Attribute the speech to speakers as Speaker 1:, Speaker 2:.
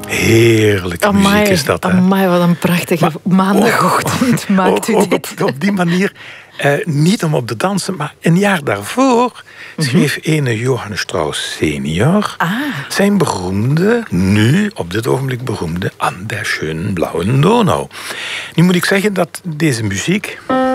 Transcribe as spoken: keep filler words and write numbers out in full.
Speaker 1: Heerlijke
Speaker 2: amai,
Speaker 1: muziek is dat, hè?
Speaker 2: Amai, wat een prachtige maar, maandagochtend oh, maakt u
Speaker 1: ook
Speaker 2: dit.
Speaker 1: Op, op die manier, eh, niet om op te dansen, maar een jaar daarvoor schreef mm-hmm. ene Johann Strauss senior
Speaker 2: ah.
Speaker 1: zijn beroemde, nu op dit ogenblik beroemde An der schönen blauen Donau. Nu moet ik zeggen dat deze muziek